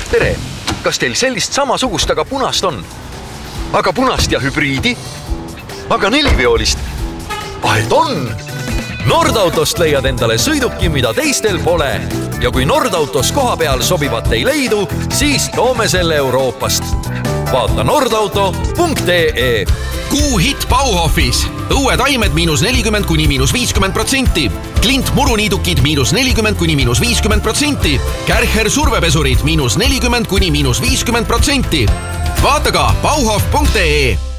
Tere! Kas teil sellist samasugust, aga punast on? Aga punast ja hübriidi? Aga neliveolist? Et on! Nordautost leiad endale sõiduki, mida teistel pole. Ja kui Nordautos koha peal sobivat ei leidu, siis toome selle Euroopast. Vaata nordauto.ee. Kuuhitt Bauhofis. Õuetaimed -40–50%. Klint muruniidukid -40–50%. Kärcher survepesurid -40–50%. Vaata ka bauhof.ee.